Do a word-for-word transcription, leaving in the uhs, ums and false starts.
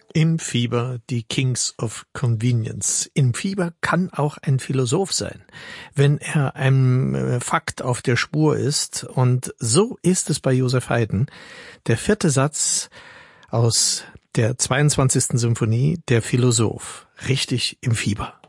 Im Fieber die Kings of Convenience. Im Fieber kann auch ein Philosoph sein, wenn er einem Fakt auf der Spur ist. Und so ist es bei Joseph Haydn. Der vierte Satz aus der zweiundzwanzigsten Symphonie, der Philosoph, richtig im Fieber.